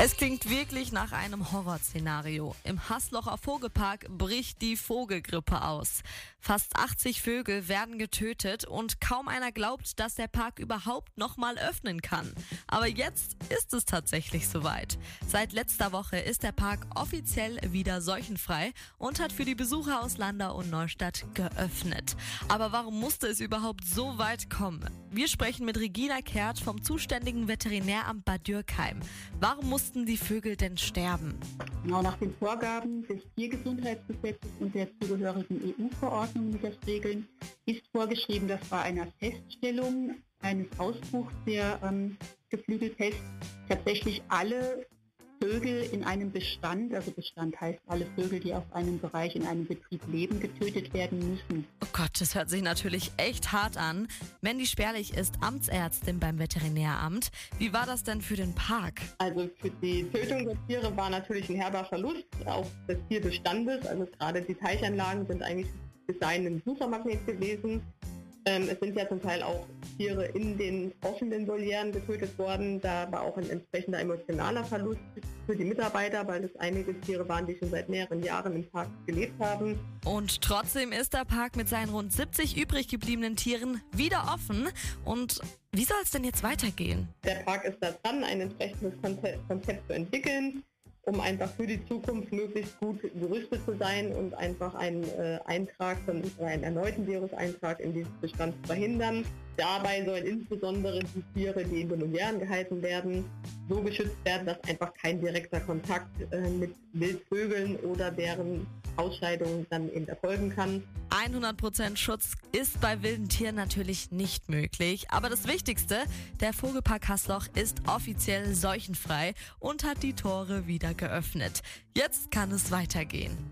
Es klingt wirklich nach einem Horrorszenario. Im Haslocher Vogelpark bricht die Vogelgrippe aus. Fast 80 Vögel werden getötet und kaum einer glaubt, dass der Park überhaupt noch mal öffnen kann. Aber jetzt ist es tatsächlich soweit. Seit letzter Woche ist der Park offiziell wieder seuchenfrei und hat für die Besucher aus Landau und Neustadt geöffnet. Aber warum musste es überhaupt so weit kommen? Wir sprechen mit Regina Kehrt vom zuständigen Veterinäramt Bad Dürkheim. Warum mussten die Vögel denn sterben? Genau nach den Vorgaben des Tiergesundheitsgesetzes und der zugehörigen EU-Verordnung, die das regeln, ist vorgeschrieben, dass bei einer Feststellung eines Ausbruchs der Geflügelpest tatsächlich alle Vögel in einem Bestand, also Bestand heißt alle Vögel, die auf einem Bereich in einem Betrieb leben, getötet werden müssen. Oh Gott, das hört sich natürlich echt hart an. Mandy Sperlich ist Amtsärztin beim Veterinäramt. Wie war das denn für den Park? Also für die Tötung der Tiere war natürlich ein herber Verlust auch des Tierbestandes. Also gerade die Teichanlagen sind eigentlich bis dahin ein Suchermagnet gewesen. Es sind ja zum Teil auch Tiere in den offenen Volieren getötet worden. Da war auch ein entsprechender emotionaler Verlust für die Mitarbeiter, weil es einige Tiere waren, die schon seit mehreren Jahren im Park gelebt haben. Und trotzdem ist der Park mit seinen rund 70 übrig gebliebenen Tieren wieder offen. Und wie soll es denn jetzt weitergehen? Der Park ist da dran, ein entsprechendes Konzept zu entwickeln, um einfach für die Zukunft möglichst gut gerüstet zu sein und einfach einen einen erneuten Viruseintrag in diesen Bestand zu verhindern. Dabei sollen insbesondere die Tiere, die in Volieren gehalten werden, so geschützt werden, dass einfach kein direkter Kontakt mit Wildvögeln oder deren Ausscheidungen dann eben erfolgen kann. 100% Schutz ist bei wilden Tieren natürlich nicht möglich. Aber das Wichtigste, der Vogelpark Hasloch ist offiziell seuchenfrei und hat die Tore wieder geöffnet. Jetzt kann es weitergehen.